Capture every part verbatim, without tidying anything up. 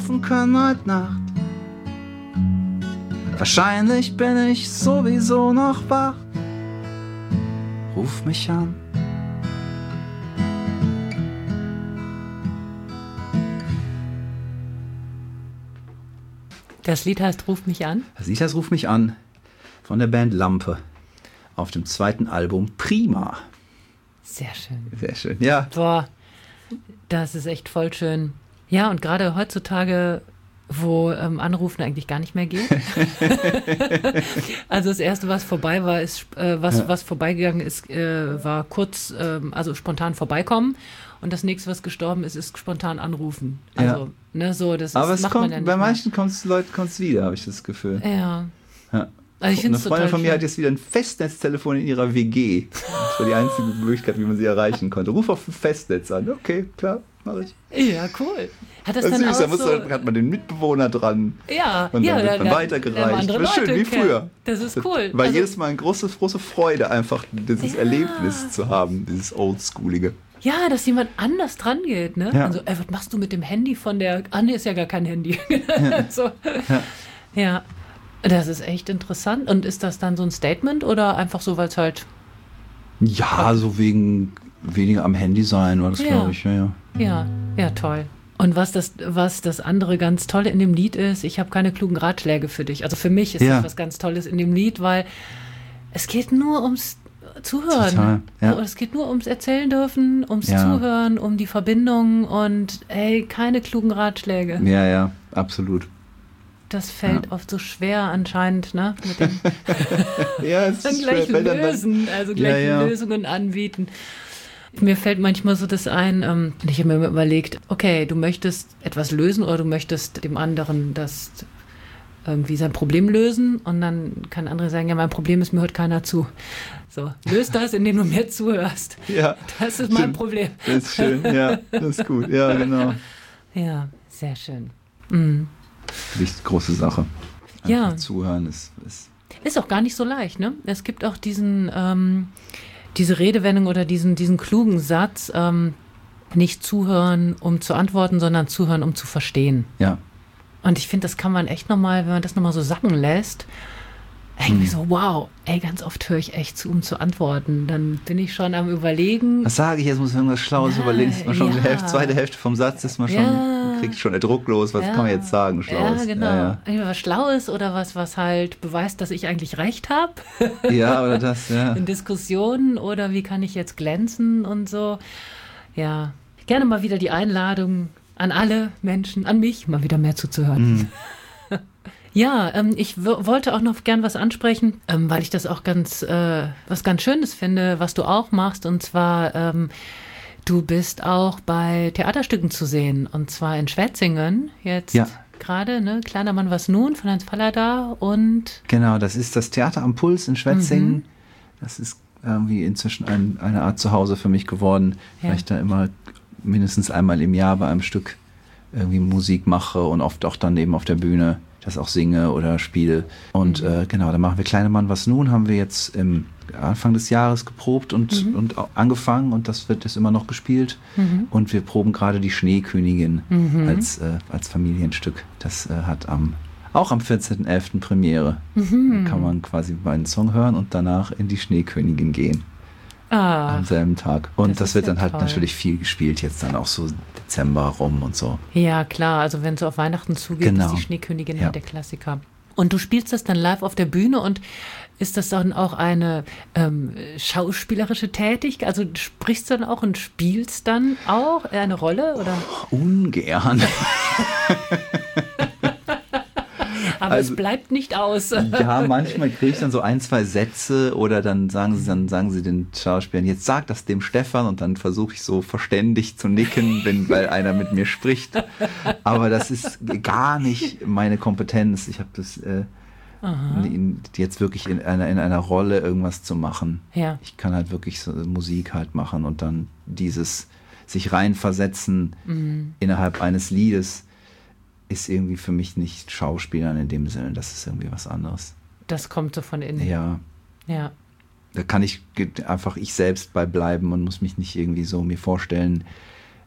schlafen können heute Nacht. Wahrscheinlich bin ich sowieso noch wach. Ruf mich an. Das Lied heißt Ruf mich an? Das Lied heißt Ruf mich an von der Band Lampe auf dem zweiten Album Prima. Sehr schön. Sehr schön, ja. Boah, das ist echt voll schön. Ja, und gerade heutzutage, wo ähm, Anrufen eigentlich gar nicht mehr geht. Also das Erste, was vorbei war, ist, äh, was, ja. was vorbeigegangen ist, äh, war kurz, ähm, also spontan vorbeikommen. Und das Nächste, was gestorben ist, ist spontan anrufen. Also, ja. ne, so, das Aber ist, es macht kommt, man ja nicht bei mehr. manchen kommt's, Leuten kommt es wieder, habe ich das Gefühl. Ja. ja. Also ich Eine Freundin Freundin von mir schön. hat jetzt wieder ein Festnetztelefon in ihrer W G. Das war die einzige Möglichkeit, wie man sie erreichen konnte. Ruf auf ein Festnetz an. Okay, klar, mache ich. Ja, cool. Hat das, das dann ist süß, auch da muss so... man, hat man den Mitbewohner dran. Ja, und ja, dann wird man da- weitergereicht. da- da- Das ist schön, Leute wie kennen. früher. Das ist cool. War Also- jedes Mal eine große, große Freude, einfach dieses Ja. Erlebnis zu haben, dieses Oldschoolige. Ja, dass jemand anders dran geht, ne? Ja. Also, ey, was machst du mit dem Handy von der... Ah, nee, ist ja gar kein Handy. so. Ja. Ja, das ist echt interessant. Und ist das dann so ein Statement oder einfach so, weil es halt... Ja, so wegen weniger am Handy sein war das, Ja. glaube ich. Ja, ja. Ja, ja, toll. Und was das, was das andere ganz Tolle in dem Lied ist, ich habe keine klugen Ratschläge für dich. Also für mich ist Ja. das was ganz Tolles in dem Lied, weil es geht nur ums Zuhören. Total, ja. Es geht nur ums Erzählen dürfen, ums Ja. Zuhören, um die Verbindung und ey, keine klugen Ratschläge. Ja, ja, absolut. Das fällt Ja. oft so schwer anscheinend, ne? Mit dem Ja, es dann ist gleich schwer, wenn dann- lösen, also gleich Ja, ja. Lösungen anbieten. Mir fällt manchmal so das ein, ähm, ich habe mir immer überlegt, okay, du möchtest etwas lösen oder du möchtest dem anderen das irgendwie sein Problem lösen und dann kann der andere sagen, ja, mein Problem ist, mir hört keiner zu. So, löst das, indem du mir zuhörst. Ja, Das ist mein stimmt. Problem. Das ist schön, ja, das ist gut. Ja, genau. Ja, sehr schön. Mhm. Richtig große Sache. Einfach Ja. Zuhören ist, ist Ist auch gar nicht so leicht, ne? Es gibt auch diesen, ähm, diese Redewendung oder diesen, diesen klugen Satz, ähm, nicht zuhören, um zu antworten, sondern zuhören, um zu verstehen. ja. Und ich finde, das kann man echt nochmal, wenn man das nochmal so sacken lässt, irgendwie so, wow, ey, ganz oft höre ich echt zu, um zu antworten. Dann bin ich schon am Überlegen. Was sage ich jetzt? Muss ich irgendwas Schlaues Ja, überlegen. Ist man schon ja. die Hälfte, zweite Hälfte vom Satz ist man schon, Ja. kriegt schon der Druck los. Was Ja. kann man jetzt sagen? Schlaues. Ja, genau. Ja, ja. Entweder was Schlaues oder was, was halt beweist, dass ich eigentlich recht habe. Ja, oder das, ja. In Diskussionen oder wie kann ich jetzt glänzen und so. Ja, gerne mal wieder die Einladung an alle Menschen, an mich, mal wieder mehr zuzuhören. Mhm. Ja, ähm, ich w- wollte auch noch gern was ansprechen, ähm, weil ich das auch ganz, äh, was ganz Schönes finde, was du auch machst. Und zwar, ähm, du bist auch bei Theaterstücken zu sehen. Und zwar in Schwetzingen jetzt Ja. gerade, ne? Kleiner Mann, was nun? Von Hans Fallada und Genau, das ist das Theater am Puls in Schwetzingen. Mhm. Das ist irgendwie inzwischen ein, eine Art Zuhause für mich geworden, Ja. weil ich da immer mindestens einmal im Jahr bei einem Stück irgendwie Musik mache und oft auch dann eben auf der Bühne das auch singe oder spiele. Und Mhm. äh, genau, da machen wir Kleine Mann was nun, haben wir jetzt im Anfang des Jahres geprobt und, Mhm. und auch angefangen und das wird jetzt immer noch gespielt. Mhm. Und wir proben gerade die Schneekönigin Mhm. als, äh, als Familienstück. Das äh, hat am auch am vierzehnten elften Premiere. Mhm. Da kann man quasi meinen Song hören und danach in die Schneekönigin gehen. Ah, Am selben Tag. Und das das, ist wird ja dann halt toll. natürlich viel gespielt, jetzt dann auch so Dezember rum und so. ja, klar. Also wenn es so auf Weihnachten zugeht, Genau. ist die Schneekönigin Ja. halt der Klassiker. Und du spielst das dann live auf der Bühne und ist das dann auch eine ähm, schauspielerische Tätigkeit? Also du sprichst dann auch und spielst dann auch eine Rolle? Oder? Ungern. Aber also- es bleibt nicht aus. Ja, manchmal kriege ich dann so ein, zwei Sätze oder dann sagen sie, dann sagen sie den Schauspielern, jetzt sag das dem Stefan und dann versuche ich so verständig zu nicken, wenn, weil einer mit mir spricht. Aber das ist gar nicht meine Kompetenz. Ich habe das äh, in, jetzt wirklich in einer, in einer Rolle irgendwas zu machen. Ja. Ich kann halt wirklich so Musik halt machen und dann dieses sich reinversetzen Mhm. innerhalb eines Liedes ist irgendwie für mich nicht Schauspielern in dem Sinne. Das ist irgendwie was anderes. Das kommt so von innen. Ja, Ja. da kann ich ge- einfach ich selbst bei bleiben und muss mich nicht irgendwie so mir vorstellen,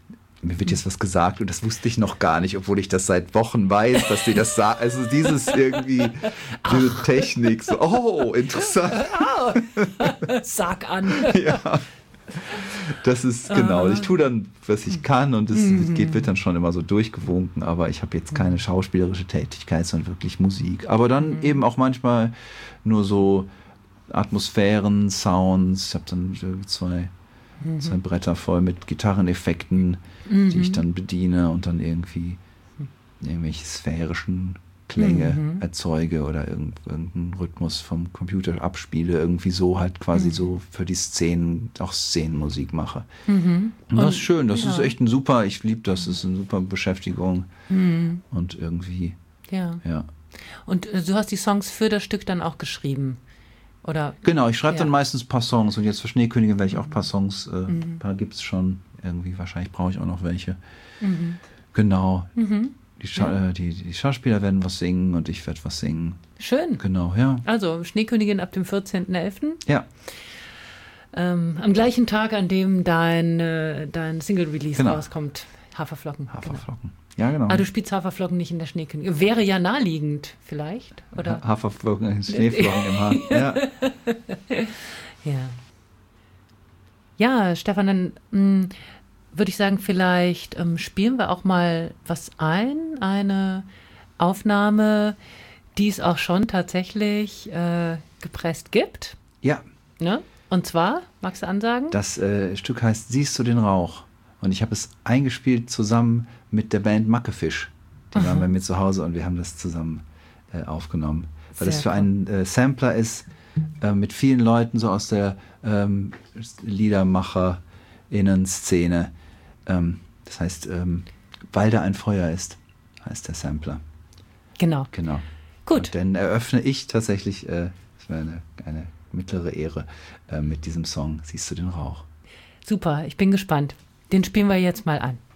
mir wird jetzt was gesagt und das wusste ich noch gar nicht, obwohl ich das seit Wochen weiß, dass sie das sagen. Also dieses irgendwie, diese Ach. Technik, so, oh, interessant. Oh. Sag an. Ja. Das ist, genau, ich tue dann, was ich kann und es mhm. geht, wird dann schon immer so durchgewunken, aber ich habe jetzt keine schauspielerische Tätigkeit, sondern wirklich Musik. Aber dann mhm. eben auch manchmal nur so Atmosphären, Sounds. Ich habe dann zwei, mhm. zwei Bretter voll mit Gitarreneffekten, mhm. die ich dann bediene und dann irgendwie irgendwelche sphärischen Klänge mhm. erzeuge oder irgendeinen Rhythmus vom Computer abspiele, irgendwie so halt quasi mhm. so für die Szenen auch Szenenmusik mache. Mhm. Und das ist schön, das ja. ist echt ein super, ich liebe das, das ist eine super Beschäftigung mhm. und irgendwie, ja. ja. Und äh, du hast die Songs für das Stück dann auch geschrieben, oder? Genau, ich schreibe ja. dann meistens ein paar Songs und jetzt für Schneekönigin werde ich auch ein paar Songs, äh, mhm. ein paar gibt es schon, irgendwie, wahrscheinlich brauche ich auch noch welche. Mhm. Genau. Mhm. Die, Scha- ja. die, die Schauspieler werden was singen und ich werde was singen. Schön. Genau, ja. Also Schneekönigin ab dem vierzehnten elften Ja. Ähm, am gleichen Tag, an dem dein, äh, dein Single-Release genau. rauskommt. Haferflocken. Haferflocken. Genau. Ja, genau. Ah, du spielst Haferflocken nicht in der Schneekönigin. Wäre ja naheliegend, vielleicht, oder? Ha- Haferflocken, Schneeflocken im Haar. Ja. ja. Ja, Stefan, dann mh, würde ich sagen, vielleicht ähm, spielen wir auch mal was ein, eine Aufnahme, die es auch schon tatsächlich äh, gepresst gibt. Ja. Ne? Und zwar, magst du ansagen? Das äh, Stück heißt Siehst du den Rauch? Und ich habe es eingespielt zusammen mit der Band Mackefisch. Die waren bei mir zu Hause und wir haben das zusammen äh, aufgenommen. Weil Sehr das für cool. einen äh, Sampler ist, äh, mit vielen Leuten so aus der ähm, Liedermacher-Innen-Szene. Ähm, das heißt, ähm, weil da ein Feuer ist, heißt der Sampler. Genau. Genau. Gut. Und dann eröffne ich tatsächlich, äh, das wäre eine, eine mittlere Ehre, äh, mit diesem Song Siehst du den Rauch? Super, ich bin gespannt. Den spielen wir jetzt mal an.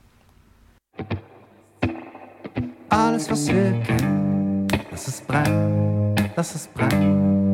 Alles, was wir kennen, lass es brennen, lass es brennen.